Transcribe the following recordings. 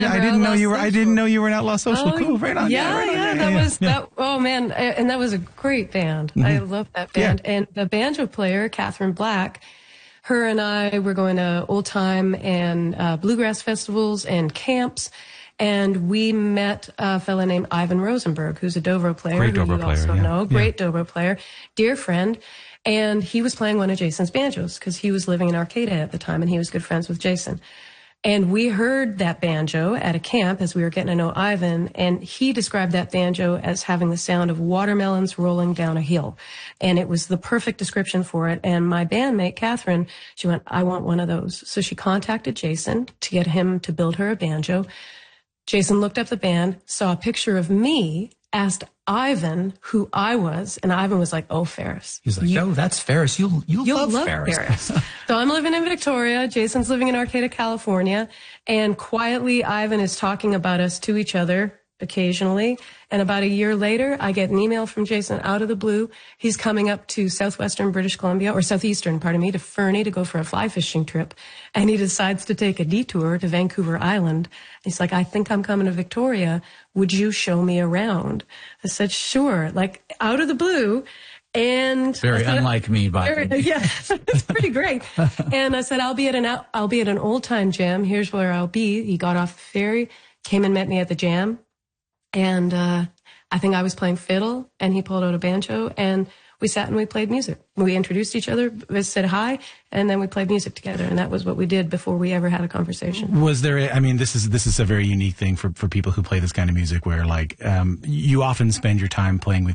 I didn't know you were. I didn't know you were an Outlaw Social. Cool, right on. That. Oh man, and that was a great band. I love that band. And the banjo player, Catherine Black, her and I were going to old time and bluegrass festivals and camps, and we met a fella named Ivan Rosenberg, who's a dobro player. Great dobro player. Great dobro player, dear friend. And he was playing one of Jason's banjos because he was living in Arcata at the time, and he was good friends with Jason. And we heard that banjo at a camp as we were getting to know Ivan, and he described that banjo as having the sound of watermelons rolling down a hill. And it was the perfect description for it. And my bandmate, Catherine, she went, I want one of those. So she contacted Jason to get him to build her a banjo. Jason looked up the band, saw a picture of me, asked Ivan who I was, and Ivan was like, oh, Ferris. He's like, yo, that's Ferris. You'll love Ferris. So I'm living in Victoria. Jason's living in Arcata, California. And quietly, Ivan is talking about us to each other occasionally. And about a year later, I get an email from Jason out of the blue. He's coming up to southwestern British Columbia, or southeastern, to Fernie to go for a fly fishing trip. And he decides to take a detour to Vancouver Island. He's like, I think I'm coming to Victoria. Would you show me around? I said, sure, like out of the blue. And very unlike me, by the way. Yeah, it's pretty great. And I said, I'll be at an old time jam. Here's where I'll be. He got off the ferry, came and met me at the jam. And I think I was playing fiddle, and he pulled out a banjo, and we sat and we played music. We introduced each other, we said hi, and then we played music together, and that was what we did before we ever had a conversation. Was there? I mean, this is a very unique thing for people who play this kind of music, where like you often spend your time playing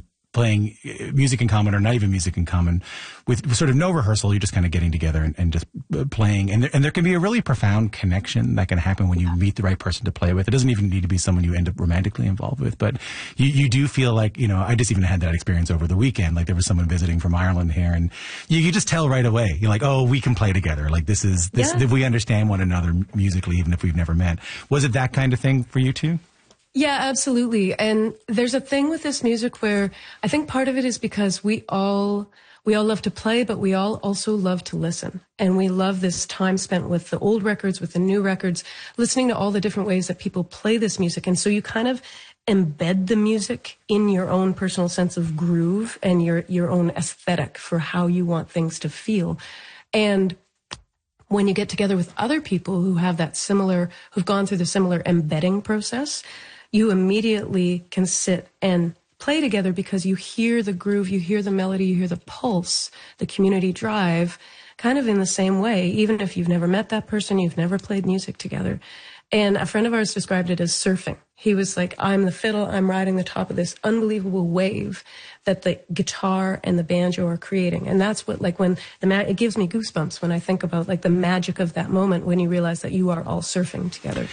music in common, or not even music in common, with sort of no rehearsal. You're just kind of getting together and just playing. And there can be a really profound connection that can happen when you meet the right person to play with. It doesn't even need to be someone you end up romantically involved with, but you do feel like, you know, I just even had that experience over the weekend. Like there was someone visiting from Ireland here, and you just tell right away. You're like, oh, we can play together. Like this, we understand one another musically, even if we've never met. Was it that kind of thing for you too? Yeah, absolutely. And there's a thing with this music where I think part of it is because we all love to play, but we all also love to listen. And we love this time spent with the old records, with the new records, listening to all the different ways that people play this music. And so you kind of embed the music in your own personal sense of groove and your own aesthetic for how you want things to feel. And when you get together with other people who have who've gone through the similar embedding process, you immediately can sit and play together because you hear the groove, you hear the melody, you hear the pulse, the community drive, kind of in the same way, even if you've never met that person, you've never played music together. And a friend of ours described it as surfing. He was like, I'm the fiddle, I'm riding the top of this unbelievable wave that the guitar and the banjo are creating. And that's what, like, when it gives me goosebumps when I think about, like, the magic of that moment when you realize that you are all surfing together.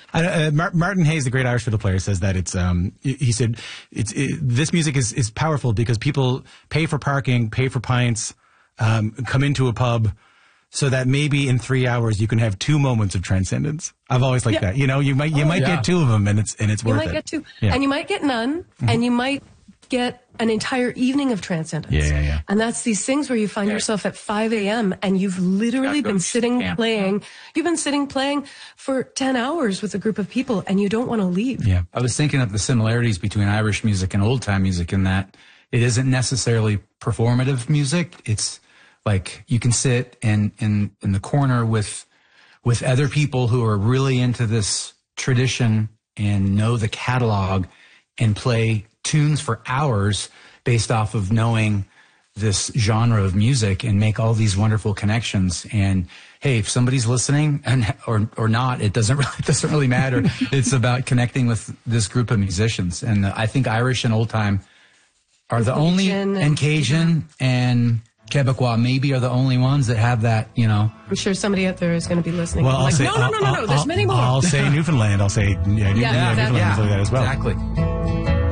Martin Hayes, the great Irish fiddle player, says that he said this music is powerful because people pay for parking, pay for pints, come into a pub, so that maybe in 3 hours you can have 2 moments of transcendence. I've always liked that. You know, you might get 2 of them, and it's worth it. You might get 2, and you might get none, and you might get an entire evening of transcendence. Yeah. And that's these things where you find yourself at 5 a.m. and you've literally been sitting playing. You've been sitting playing for 10 hours with a group of people, and you don't want to leave. Yeah. I was thinking of the similarities between Irish music and old-time music in that it isn't necessarily performative music. It's like you can sit in the corner with other people who are really into this tradition and know the catalog and play tunes for hours based off of knowing this genre of music and make all these wonderful connections. And hey, if somebody's listening or not, it doesn't really matter. It's about connecting with this group of musicians. And I think Irish and old time are the only, and Cajun and Quebecois maybe are the only ones that have that, you know. I'm sure somebody out there is going to be listening. Well, no, there's many more. I'll say Newfoundland. I'll say Newfoundland is like that as well. Exactly.